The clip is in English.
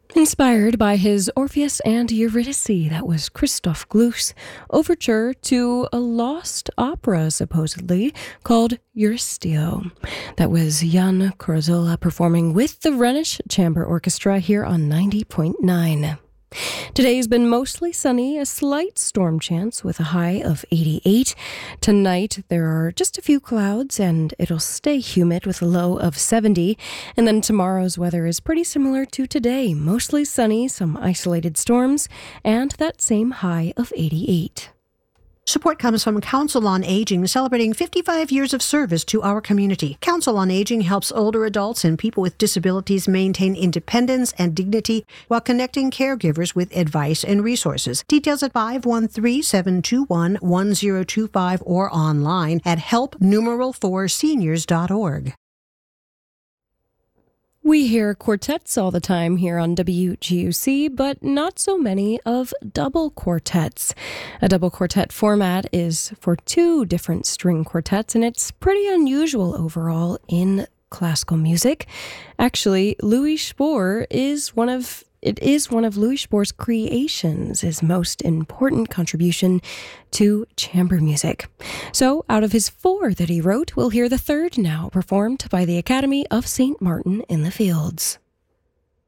Inspired by his Orpheus and Eurydice, that was Christoph Gluck's overture to a lost opera, supposedly, called Eurystio. That was Jan Corzola performing with the Rhenish Chamber Orchestra here on 90.9. Today's been mostly sunny, a slight storm chance with a high of 88. Tonight, there are just a few clouds and it'll stay humid with a low of 70. And then tomorrow's weather is pretty similar to today, mostly sunny, some isolated storms, and that same high of 88. Support comes from Council on Aging, celebrating 55 years of service to our community. Council on Aging helps older adults and people with disabilities maintain independence and dignity while connecting caregivers with advice and resources. Details at 513-721-1025 or online at help4seniors.org. We hear quartets all the time here on WGUC, but not so many of double quartets. A double quartet format is for two different string quartets, and it's pretty unusual overall in classical music. Actually, Louis Spohr is one of Louis Spohr's creations, his most important contribution to chamber music. So, out of his 4 that he wrote, we'll hear the third now, performed by the Academy of St. Martin in the Fields.